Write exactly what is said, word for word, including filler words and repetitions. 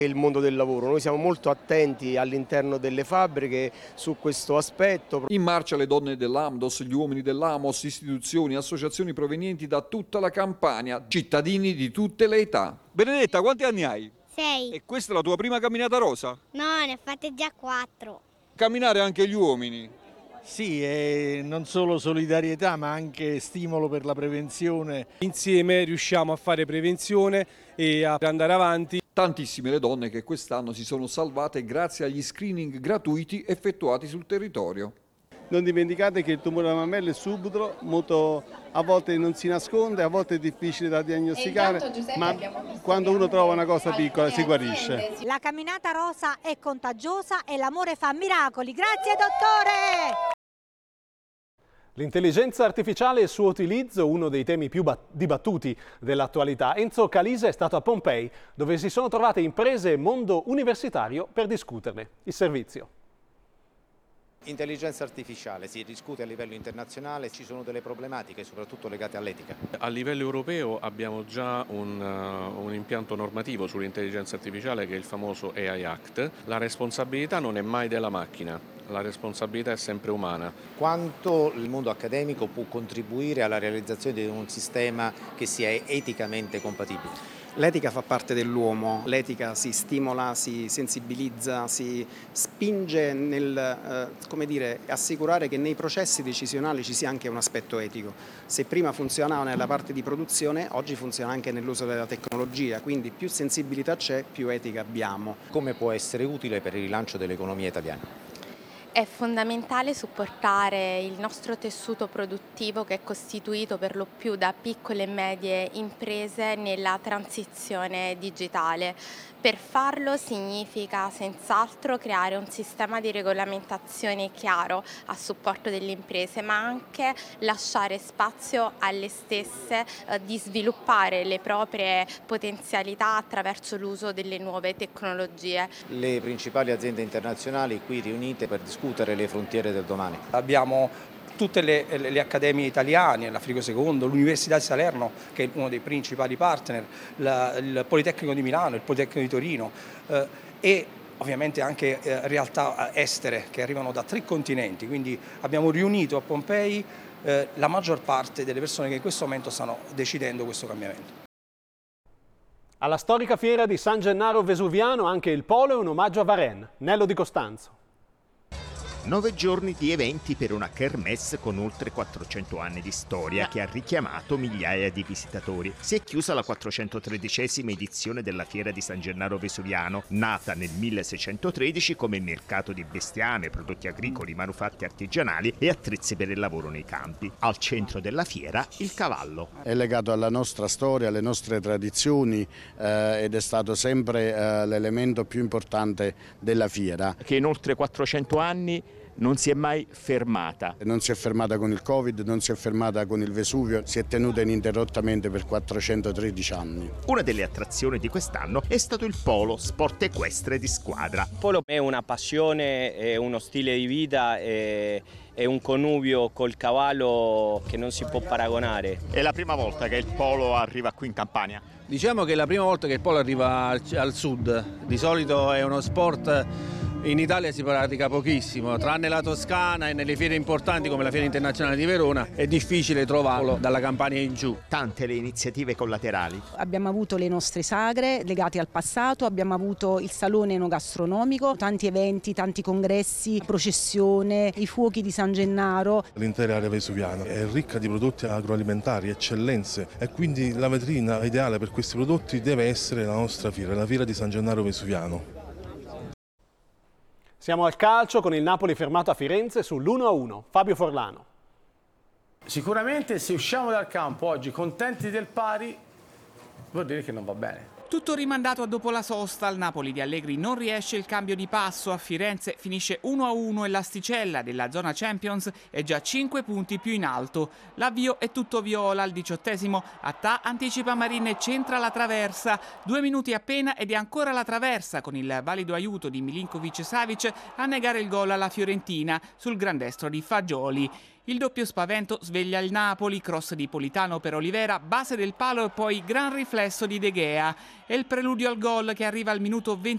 Il mondo del lavoro, noi siamo molto attenti all'interno delle fabbriche su questo aspetto. In marcia le donne dell'Amdos, gli uomini dell'Amos, istituzioni, associazioni provenienti da tutta la Campania, cittadini di tutte le età. Benedetta, quanti anni hai? Sei. E questa è la tua prima camminata rosa? No, ne ho fatte già quattro. Camminare anche gli uomini? Sì, e non solo solidarietà ma anche stimolo per la prevenzione. Insieme riusciamo a fare prevenzione e a andare avanti. Tantissime le donne che quest'anno si sono salvate grazie agli screening gratuiti effettuati sul territorio. Non dimenticate che il tumore alla mammella è subdolo, molto, a volte non si nasconde, a volte è difficile da diagnosticare, Giuseppe, ma quando uno trova una cosa piccola si guarisce. La camminata rosa è contagiosa e l'amore fa miracoli. Grazie dottore! L'intelligenza artificiale e il suo utilizzo, uno dei temi più dibattuti dell'attualità. Enzo Calise è stato a Pompei, dove si sono trovate imprese e mondo universitario per discuterne. Il servizio. Intelligenza artificiale, si discute a livello internazionale, ci sono delle problematiche soprattutto legate all'etica. A livello europeo abbiamo già un, uh, un impianto normativo sull'intelligenza artificiale che è il famoso A I Act. La responsabilità non è mai della macchina, la responsabilità è sempre umana. Quanto il mondo accademico può contribuire alla realizzazione di un sistema che sia eticamente compatibile? L'etica fa parte dell'uomo, l'etica si stimola, si sensibilizza, si spinge nel eh, come dire, assicurare che nei processi decisionali ci sia anche un aspetto etico. Se prima funzionava nella parte di produzione, oggi funziona anche nell'uso della tecnologia, quindi più sensibilità c'è, più etica abbiamo. Come può essere utile per il rilancio dell'economia italiana? È fondamentale supportare il nostro tessuto produttivo che è costituito per lo più da piccole e medie imprese nella transizione digitale. Per farlo significa senz'altro creare un sistema di regolamentazione chiaro a supporto delle imprese, ma anche lasciare spazio alle stesse eh, di sviluppare le proprie potenzialità attraverso l'uso delle nuove tecnologie. Le principali aziende internazionali qui riunite per discutere le frontiere del domani. Abbiamo tutte le, le accademie italiane, la Frigo Secondo, l'Università di Salerno che è uno dei principali partner, la, il Politecnico di Milano, il Politecnico di Torino eh, e ovviamente anche eh, realtà estere che arrivano da tre continenti, quindi abbiamo riunito a Pompei eh, la maggior parte delle persone che in questo momento stanno decidendo questo cambiamento. Alla storica fiera di San Gennaro Vesuviano anche il polo è un omaggio a Varennes, Nello Di Costanzo. Nove giorni di eventi per una kermesse con oltre quattrocento anni di storia che ha richiamato migliaia di visitatori. Si è chiusa la quattrocentotredicesima edizione della Fiera di San Gennaro Vesuviano, nata nel milleseicentotredici come mercato di bestiame, prodotti agricoli, manufatti artigianali e attrezzi per il lavoro nei campi. Al centro della fiera il cavallo. È legato alla nostra storia, alle nostre tradizioni eh, ed è stato sempre eh, l'elemento più importante della fiera. Che in oltre quattrocento anni non si è mai fermata. Non si è fermata con il Covid, non si è fermata con il Vesuvio, si è tenuta ininterrottamente per quattrocentotredici anni. Una delle attrazioni di quest'anno è stato il polo sport equestre di squadra. Il polo è una passione, è uno stile di vita, è, è un connubio col cavallo che non si può paragonare. È la prima volta che il polo arriva qui in Campania? Diciamo che è la prima volta che il polo arriva al, al sud. Di solito è uno sport. In Italia si pratica pochissimo, tranne la Toscana e nelle fiere importanti come la Fiera Internazionale di Verona è difficile trovarlo dalla Campania in giù. Tante le iniziative collaterali. Abbiamo avuto le nostre sagre legate al passato, abbiamo avuto il salone enogastronomico, tanti eventi, tanti congressi, processione, i fuochi di San Gennaro. L'intera area vesuviana è ricca di prodotti agroalimentari, eccellenze e quindi la vetrina ideale per questi prodotti deve essere la nostra fiera, la Fiera di San Gennaro Vesuviano. Siamo al calcio con il Napoli fermato a Firenze sull'uno a uno. Fabio Forlano. Sicuramente se usciamo dal campo oggi contenti del pari vuol dire che non va bene. Tutto rimandato a dopo la sosta, al Napoli di Allegri non riesce il cambio di passo, a Firenze finisce uno a uno e l'asticella della zona Champions è già cinque punti più in alto. L'avvio è tutto viola, al diciottesimo Attà anticipa Marin e centra la traversa, due minuti appena ed è ancora la traversa con il valido aiuto di Milinkovic-Savic a negare il gol alla Fiorentina sul gran destro di Fagioli. Il doppio spavento sveglia il Napoli, cross di Politano per Olivera, base del palo e poi gran riflesso di De Gea. È il preludio al gol che arriva al minuto ventidue